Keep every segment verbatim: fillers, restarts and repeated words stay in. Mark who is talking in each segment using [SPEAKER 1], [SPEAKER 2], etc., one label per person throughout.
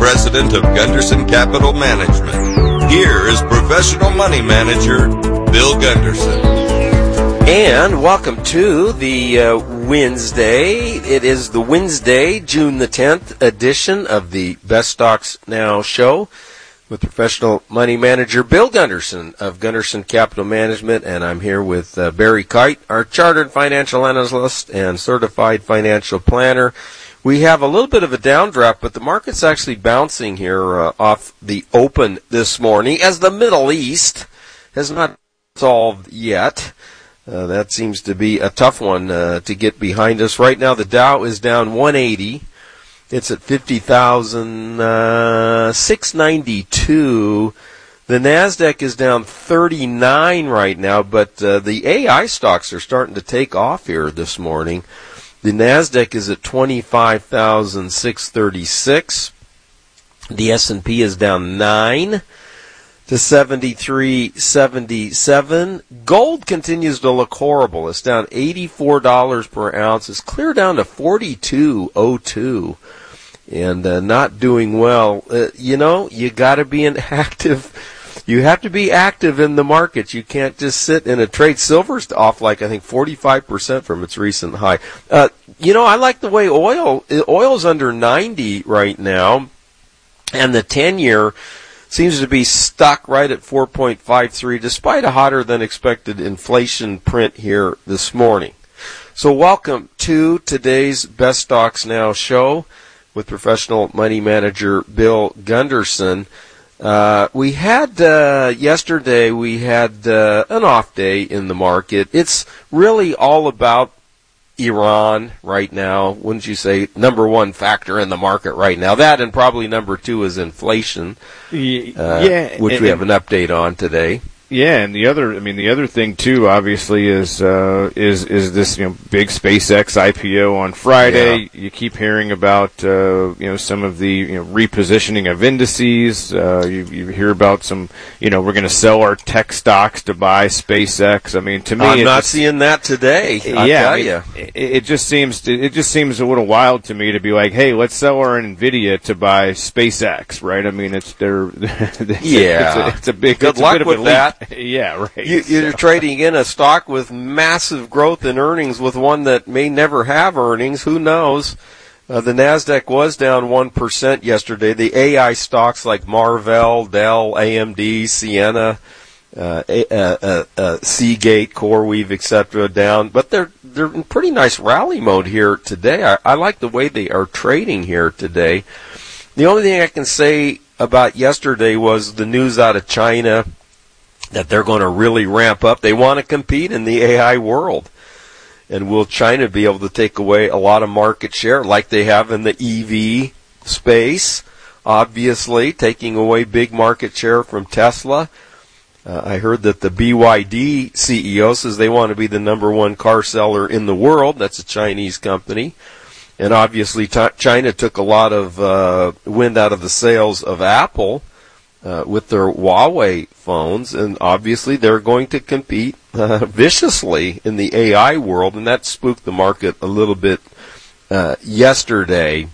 [SPEAKER 1] President of Gunderson Capital Management. Here is Professional Money Manager Bill Gunderson.
[SPEAKER 2] And welcome to the uh, Wednesday. It is the Wednesday, June the tenth edition of the Best Stocks Now show with Professional Money Manager Bill Gunderson of Gunderson Capital Management. And I'm here with uh, Barry Kite, our Chartered Financial Analyst and Certified Financial Planner. We have a little bit of a downdraft, but the market's actually bouncing here uh, off the open this morning as the Middle East has not solved yet. Uh, that seems to be a tough one uh, to get behind us. Right now, the Dow is down one eighty. It's at fifty thousand six hundred ninety-two. The NASDAQ is down thirty-nine right now, but uh, the A I stocks are starting to take off here this morning. The NASDAQ is at twenty-five thousand six hundred thirty-six. The S and P is down nine to seventy-three seventy-seven. Gold continues to look horrible. It's down eighty-four dollars per ounce. It's clear down to forty-two oh two and uh, not doing well. Uh, you know, you got to be an active, you have to be active in the markets. You can't just sit in a trade. Silver's off like, I think, forty-five percent from its recent high. Uh, you know, I like the way oil, oil's under ninety right now, and the ten-year seems to be stuck right at four point five three, despite a hotter than expected inflation print here this morning. So welcome to today's Best Stocks Now show with Professional Money Manager Bill Gunderson. Uh, we had, uh, yesterday we had, uh, an off day in the market. It's really all about Iran right now, wouldn't you say, number one factor in the market right now. That and probably number two is inflation, uh,
[SPEAKER 3] yeah,
[SPEAKER 2] which
[SPEAKER 3] and,
[SPEAKER 2] we have an update on today.
[SPEAKER 3] Yeah, and the other, I mean, the other thing too, obviously, is uh, is is this you know big SpaceX I P O on Friday. Yeah. You keep hearing about uh, you know some of the you know repositioning of indices. Uh, you, you hear about some you know we're going to sell our tech stocks to buy SpaceX. I mean, to me,
[SPEAKER 2] I'm not
[SPEAKER 3] just,
[SPEAKER 2] seeing that today. I'll
[SPEAKER 3] yeah,
[SPEAKER 2] tell
[SPEAKER 3] I mean,
[SPEAKER 2] you.
[SPEAKER 3] It, it just seems it just seems a little wild to me to be like, hey, let's sell our Nvidia to buy SpaceX, right? I mean, it's they're it's
[SPEAKER 2] yeah,
[SPEAKER 3] a, it's, a, it's a big
[SPEAKER 2] good
[SPEAKER 3] it's
[SPEAKER 2] luck
[SPEAKER 3] a bit
[SPEAKER 2] with
[SPEAKER 3] of a
[SPEAKER 2] that.
[SPEAKER 3] Yeah, right.
[SPEAKER 2] You, you're
[SPEAKER 3] so.
[SPEAKER 2] trading in a stock with massive growth in earnings with one that may never have earnings. Who knows? Uh, the NASDAQ was down one percent yesterday. The A I stocks like Marvell, Dell, A M D, Ciena, uh, uh, uh, uh, Seagate, CoreWeave, et cetera down. But they're they're in pretty nice rally mode here today. I, I like the way they are trading here today. The only thing I can say about yesterday was the news out of China that they're going to really ramp up. They want to compete in the A I world. And will China be able to take away a lot of market share like they have in the E V space? Obviously, taking away big market share from Tesla. Uh, I heard that the B Y D C E O says they want to be the number one car seller in the world. That's a Chinese company. And obviously, t- China took a lot of uh, wind out of the sails of Apple Uh, with their Huawei phones, and obviously they're going to compete uh, viciously in the A I world, and that spooked the market a little bit uh, yesterday.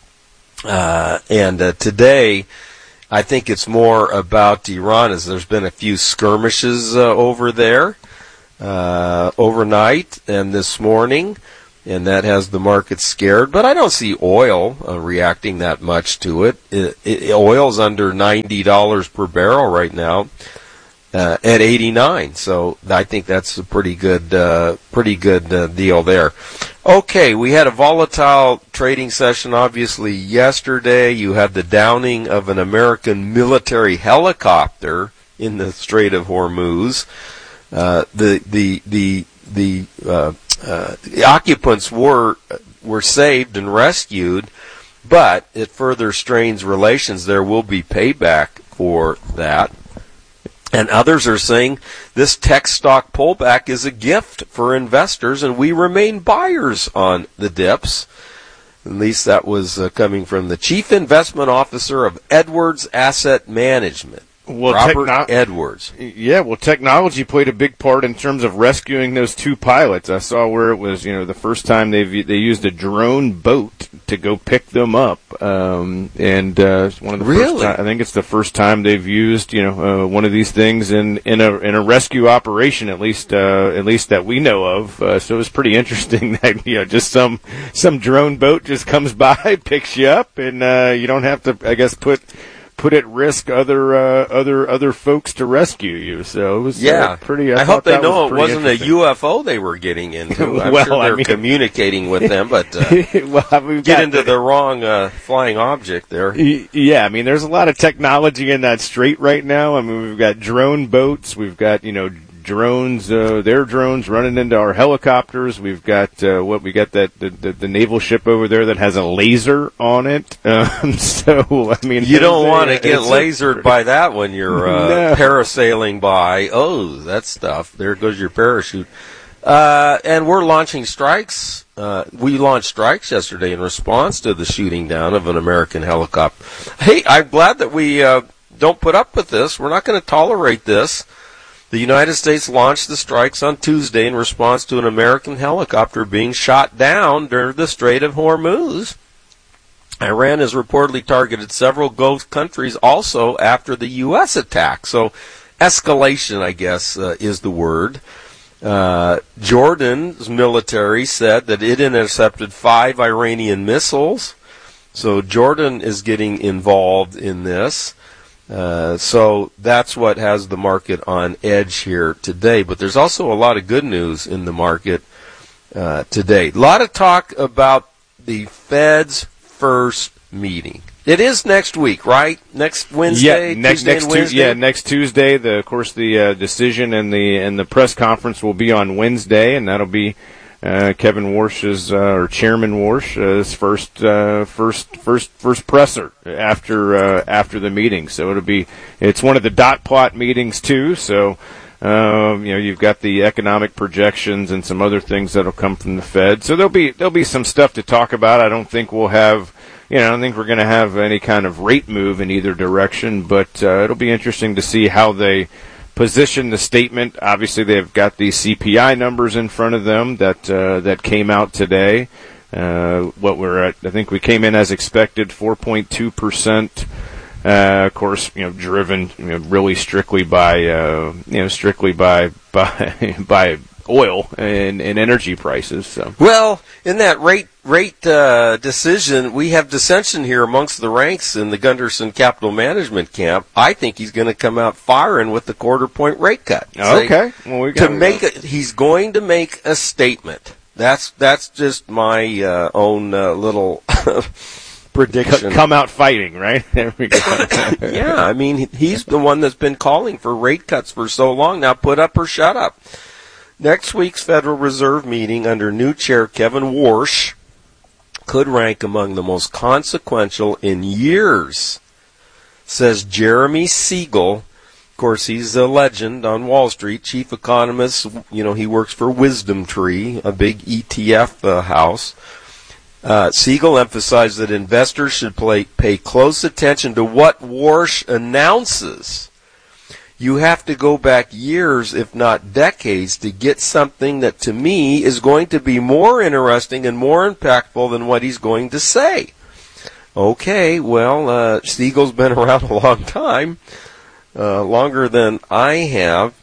[SPEAKER 2] Uh, and uh, today, I think it's more about Iran, as there's been a few skirmishes uh, over there uh, overnight and this morning, and that has the market scared. But I don't see oil uh, reacting that much to it. It, it. Oil's under ninety dollars per barrel right now uh, at eighty-nine. So I think that's a pretty good, uh, pretty good uh, deal there. Okay, we had a volatile trading session, obviously, yesterday. You had the downing of an American military helicopter in the Strait of Hormuz. Uh, the, the, the, the, uh, Uh, the occupants were were saved and rescued, but it further strains relations. There will be payback for that. And others are saying this tech stock pullback is a gift for investors, and we remain buyers on the dips. At least that was uh, coming from the Chief Investment Officer of Edwards Asset Management.
[SPEAKER 3] Well,
[SPEAKER 2] Robert
[SPEAKER 3] techno-
[SPEAKER 2] Edwards.
[SPEAKER 3] Yeah, well, technology played a big part in terms of rescuing those two pilots. I saw where it was, you know, the first time they they used a drone boat to go pick them up, um, and uh, it's one of the
[SPEAKER 2] really?
[SPEAKER 3] first time, I think it's the first time they've used, you know, uh, one of these things in, in a in a rescue operation, at least uh, at least that we know of. Uh, so it was pretty interesting that, you know, just some some drone boat just comes by, picks you up, and uh, you don't have to, I guess, put. put at risk other uh, other other folks to rescue you. So it was
[SPEAKER 2] yeah.
[SPEAKER 3] uh, pretty. I,
[SPEAKER 2] I hope they know
[SPEAKER 3] was
[SPEAKER 2] it wasn't a U F O they were getting into. I'm well, sure they're I mean, communicating with them, but uh,
[SPEAKER 3] well, we've
[SPEAKER 2] get into the, the wrong uh, flying object there.
[SPEAKER 3] Yeah, I mean, there's a lot of technology in that strait right now. I mean, we've got drone boats, we've got, you know, drones, uh, their drones running into our helicopters. We've got uh, what we got that the, the, the naval ship over there that has a laser on it. Um, so I mean,
[SPEAKER 2] you don't want to get lasered a, by that when you're uh, no. parasailing by. Oh, that stuff! There goes your parachute. Uh, and we're launching strikes. Uh, we launched strikes yesterday in response to the shooting down of an American helicopter. Hey, I'm glad that we uh, don't put up with this. We're not going to tolerate this. The United States launched the strikes on Tuesday in response to an American helicopter being shot down during the Strait of Hormuz. Iran has reportedly targeted several Gulf countries also after the U S attack. So escalation, I guess, uh, is the word. Uh, Jordan's military said that it intercepted five Iranian missiles. So Jordan is getting involved in this. Uh, so that's what has the market on edge here today. But there's also a lot of good news in the market uh, today. A lot of talk about the Fed's first meeting. It is next week, right? Next Wednesday.
[SPEAKER 3] Yeah, next
[SPEAKER 2] Tuesday
[SPEAKER 3] next
[SPEAKER 2] and Wednesday?
[SPEAKER 3] Tu- yeah, next Tuesday. The of course the uh, decision and the and the press conference will be on Wednesday, and that'll be. Uh, Kevin Warsh's, uh, or Chairman Warsh's first, uh, first, first, first presser after, uh, after the meeting. So it'll be, it's one of the dot plot meetings too. So, um, you know, you've got the economic projections and some other things that'll come from the Fed. So there'll be, there'll be some stuff to talk about. I don't think we'll have, you know, I don't think we're going to have any kind of rate move in either direction, but, uh, it'll be interesting to see how they, position the statement. Obviously, they've got the C P I numbers in front of them that uh, that came out today. Uh, what we're at, I think we came in as expected, four point two percent. Uh, of course, you know, driven you know, really strictly by uh, you know strictly by by by oil and, and energy prices. So
[SPEAKER 2] well, in that rate rate uh, decision, we have dissension here amongst the ranks in the Gunderson Capital Management camp. I think he's going to come out firing with the quarter point rate cut.
[SPEAKER 3] Okay,
[SPEAKER 2] so,
[SPEAKER 3] well, we got
[SPEAKER 2] to make a, he's going to make a statement. That's that's just my uh, own uh, little prediction.
[SPEAKER 3] Come out fighting, right? There we go.
[SPEAKER 2] Yeah, I mean he's the one that's been calling for rate cuts for so long. Now put up or shut up. Next week's Federal Reserve meeting under new chair Kevin Warsh could rank among the most consequential in years, says Jeremy Siegel. Of course, he's a legend on Wall Street, chief economist. You know, he works for Wisdom Tree, a big E T F uh, house. Uh, Siegel emphasized that investors should play, pay close attention to what Warsh announces. You have to go back years, if not decades, to get something that to me is going to be more interesting and more impactful than what he's going to say. Okay, well, uh, Siegel's been around a long time, uh, longer than I have.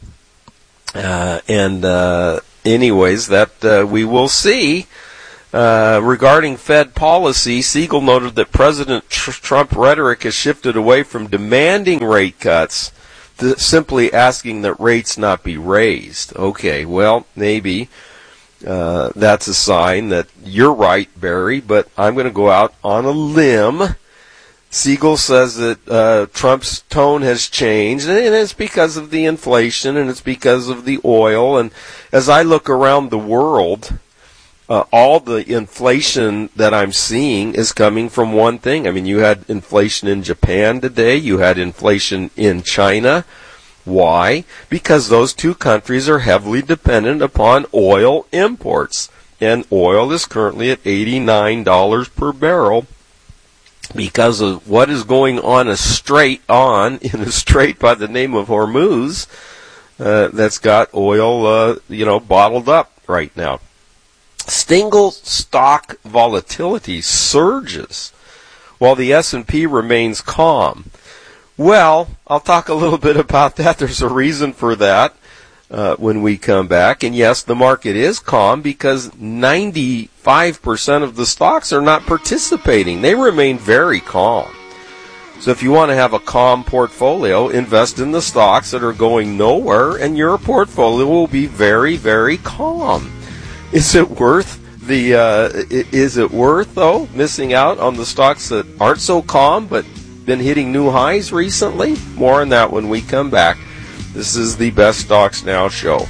[SPEAKER 2] Uh, and uh, anyways, that uh, we will see. Uh, regarding Fed policy, Siegel noted that President Tr- Trump rhetoric has shifted away from demanding rate cuts to simply asking that rates not be raised. Okay, well, maybe uh, that's a sign that you're right, Barry, but I'm going to go out on a limb. Siegel says that uh, Trump's tone has changed, and it's because of the inflation, and it's because of the oil. And as I look around the world, Uh, all the inflation that I'm seeing is coming from one thing. I mean, you had inflation in Japan today. You had inflation in China. Why? Because those two countries are heavily dependent upon oil imports. And oil is currently at eighty-nine dollars per barrel. because of what is going on a strait on in a strait by the name of Hormuz uh, that's got oil, uh, you know, bottled up right now. Single stock volatility surges while the S and P remains calm. Well, I'll talk a little bit about that. There's a reason for that uh, when we come back. And yes, the market is calm because ninety-five percent of the stocks are not participating. They remain very calm. So if you want to have a calm portfolio, invest in the stocks that are going nowhere, and your portfolio will be very, very calm. Is it worth the? Uh, is it worth though missing out on the stocks that aren't so calm but been hitting new highs recently? More on that when we come back. This is the Best Stocks Now show.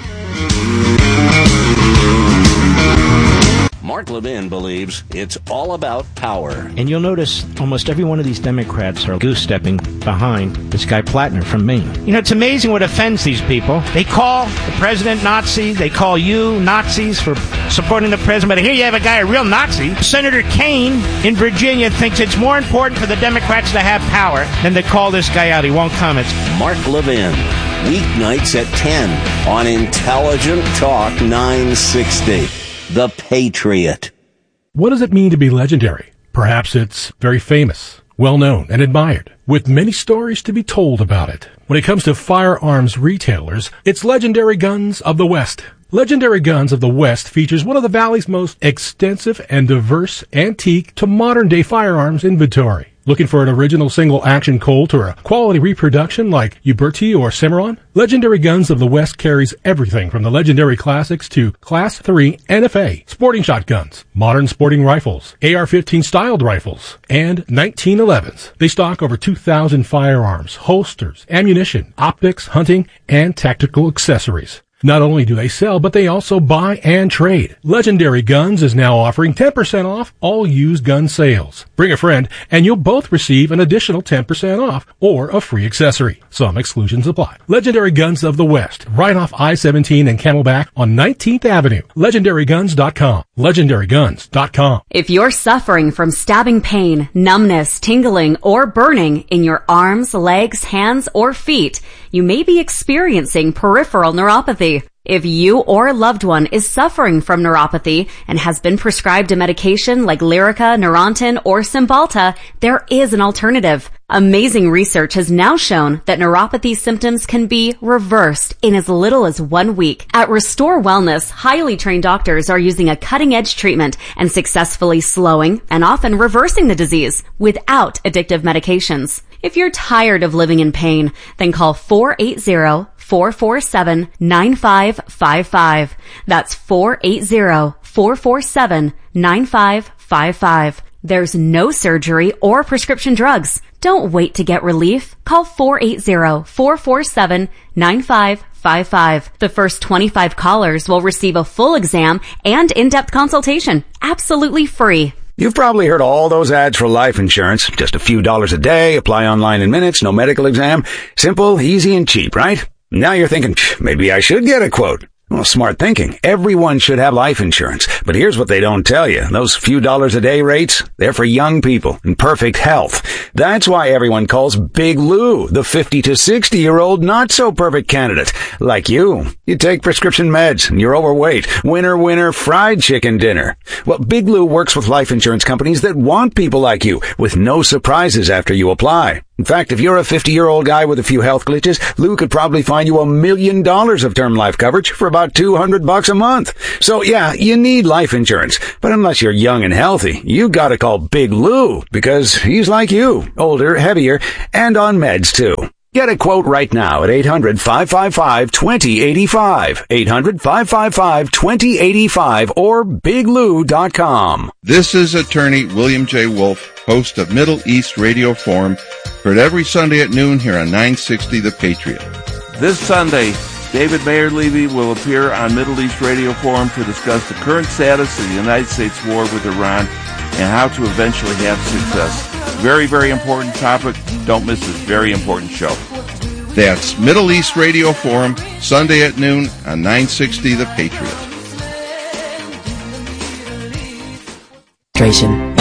[SPEAKER 4] Mark Levin believes it's all about power.
[SPEAKER 5] And you'll notice almost every one of these Democrats are goose-stepping behind this guy Plattner from Maine. You know, it's amazing what offends these people. They call the president Nazi. They call you Nazis for supporting the president. But here you have a guy, a real Nazi. Senator Kane in Virginia thinks it's more important for the Democrats to have power than to call this guy out. He won't comment.
[SPEAKER 4] Mark Levin, weeknights at ten on Intelligent Talk nine sixty. The Patriot.
[SPEAKER 6] What does it mean to be legendary? Perhaps it's very famous, well-known, and admired, with many stories to be told about it. When it comes to firearms retailers, it's Legendary Guns of the West. Legendary Guns of the West features one of the Valley's most extensive and diverse antique to modern-day firearms inventory. Looking for an original single-action Colt or a quality reproduction like Uberti or Cimarron? Legendary Guns of the West carries everything from the legendary classics to Class three N F A, sporting shotguns, modern sporting rifles, A R fifteen styled rifles, and nineteen elevens. They stock over two thousand firearms, holsters, ammunition, optics, hunting, and tactical accessories. Not only do they sell, but they also buy and trade. Legendary Guns is now offering ten percent off all used gun sales. Bring a friend, and you'll both receive an additional ten percent off or a free accessory. Some exclusions apply. Legendary Guns of the West, right off I seventeen and Camelback on nineteenth Avenue. Legendary Guns dot com. Legendary Guns dot com.
[SPEAKER 7] If you're suffering from stabbing pain, numbness, tingling, or burning in your arms, legs, hands, or feet, you may be experiencing peripheral neuropathy. If you or a loved one is suffering from neuropathy and has been prescribed a medication like Lyrica, Neurontin, or Cymbalta, there is an alternative. Amazing research has now shown that neuropathy symptoms can be reversed in as little as one week. At Restore Wellness, highly trained doctors are using a cutting-edge treatment and successfully slowing and often reversing the disease without addictive medications. If you're tired of living in pain, then call four eight zero, four four seven, nine five five five. That's four eight zero, four four seven, nine five five five. There's no surgery or prescription drugs. Don't wait to get relief. Call four eight zero, four four seven, nine five five five. The first twenty-five callers will receive a full exam and in-depth consultation, absolutely free.
[SPEAKER 8] You've probably heard all those ads for life insurance. Just a few dollars a day, apply online in minutes, no medical exam. Simple, easy, and cheap, right? Now you're thinking, maybe I should get a quote. Well, smart thinking. Everyone should have life insurance. But here's what they don't tell you. Those few dollars a day rates, they're for young people in perfect health. That's why everyone calls Big Lou the fifty to sixty year old not so perfect candidate. Like you. You take prescription meds and you're overweight. Winner, winner, fried chicken dinner. Well, Big Lou works with life insurance companies that want people like you with no surprises after you apply. In fact, if you're a fifty-year-old guy with a few health glitches, Lou could probably find you a million dollars of term life coverage for about two hundred bucks a month. So yeah, you need life insurance. But unless you're young and healthy, you gotta call Big Lou because he's like you, older, heavier, and on meds too. Get a quote right now at eight hundred, five five five, two zero eight five, eight hundred, five five five, two zero eight five, or big lou dot com.
[SPEAKER 9] This is attorney William J. Wolf, host of Middle East Radio Forum, heard every Sunday at noon here on nine sixty The Patriot.
[SPEAKER 10] This Sunday, David Mayer Levy will appear on Middle East Radio Forum to discuss the current status of the United States war with Iran and how to eventually have success. Very, very important topic. Don't miss this very important show.
[SPEAKER 9] That's Middle East Radio Forum, Sunday at noon on nine sixty The Patriot.